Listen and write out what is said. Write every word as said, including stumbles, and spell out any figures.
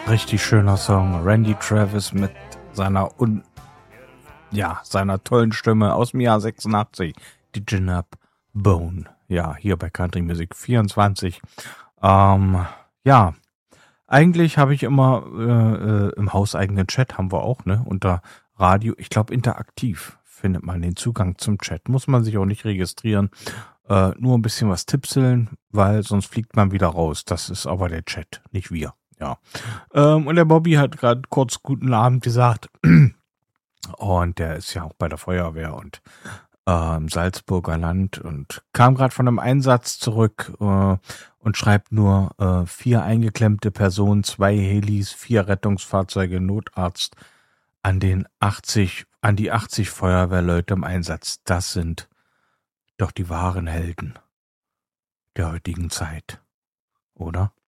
Richtig schöner Song. Randy Travis mit seiner un ja, seiner tollen Stimme aus dem Jahr sechsundachtzig. Die Gin Up Bone. Ja, hier bei Country Music vierundzwanzig. Ähm, ja, eigentlich habe ich immer äh, äh, im hauseigenen Chat, haben wir auch, ne? Unter Radio, ich glaube interaktiv findet man den Zugang zum Chat. Muss man sich auch nicht registrieren. Äh, nur ein bisschen was tipseln, weil sonst fliegt man wieder raus. Das ist aber der Chat, nicht wir. Ja. Ähm, und der Bobby hat gerade kurz guten Abend gesagt. Und der ist ja auch bei der Feuerwehr und äh, im Salzburger Land und kam gerade von einem Einsatz zurück äh, und schreibt nur äh, vier eingeklemmte Personen, zwei Helis, vier Rettungsfahrzeuge, Notarzt an den achtzig, an die achtzig Feuerwehrleute im Einsatz. Das sind doch die wahren Helden der heutigen Zeit, oder?